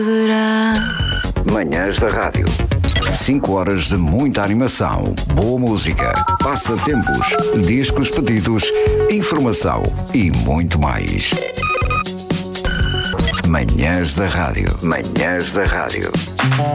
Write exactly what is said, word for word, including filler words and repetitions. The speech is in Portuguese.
Manhãs da Rádio. cinco horas de muita animação, boa música, passatempos, discos pedidos, informação e muito mais. Manhãs da Rádio. Manhãs da Rádio.